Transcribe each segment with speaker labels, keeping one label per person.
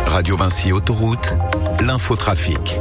Speaker 1: Radio Vinci Autoroute, l'infotrafic.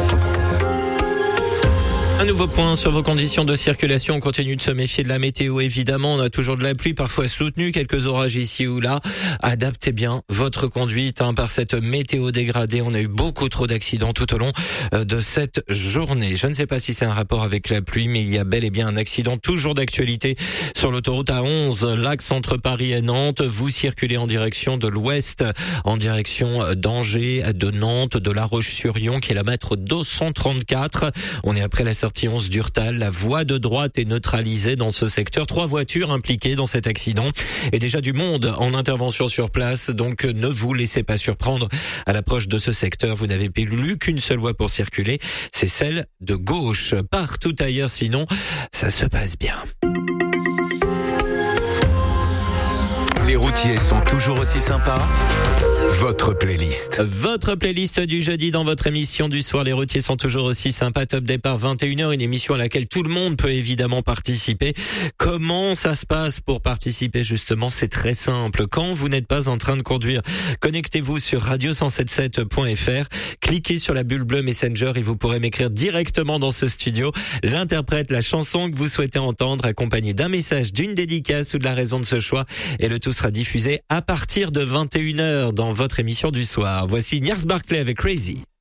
Speaker 2: Un nouveau point sur vos conditions de circulation. On continue de se méfier de la météo, évidemment. On a toujours de la pluie, parfois soutenue, quelques orages ici ou là. Adaptez bien votre conduite par cette météo dégradée. On a eu beaucoup trop d'accidents tout au long de cette journée. Je ne sais pas si c'est un rapport avec la pluie, mais il y a bel et bien un accident toujours d'actualité sur l'autoroute A11, l'axe entre Paris et Nantes. Vous circulez en direction de l'ouest, en direction d'Angers, de Nantes, de La Roche-sur-Yon, kilomètre 234. On est après la sortie 11 d'Urtal. La voie de droite est neutralisée dans ce secteur. 3 voitures impliquées dans cet accident et déjà du monde en intervention sur place. Donc ne vous laissez pas surprendre à l'approche de ce secteur. Vous n'avez plus qu'une seule voie pour circuler, c'est celle de gauche. Partout ailleurs sinon, ça se passe bien.
Speaker 1: Les routiers sont toujours aussi sympas. Votre playlist
Speaker 2: du jeudi dans votre émission du soir. Les routiers sont toujours aussi sympas. Top départ 21h, une émission à laquelle tout le monde peut évidemment participer. Comment ça se passe pour participer justement? C'est très simple. Quand vous n'êtes pas en train de conduire, connectez-vous sur radio177.fr, cliquez sur la bulle bleue Messenger et vous pourrez m'écrire directement dans ce studio l'interprète, la chanson que vous souhaitez entendre, accompagné d'un message, d'une dédicace ou de la raison de ce choix. Et le tout sera diffusé à partir de 21h dans votre émission du soir. Voici Gnarls Barclay avec Crazy.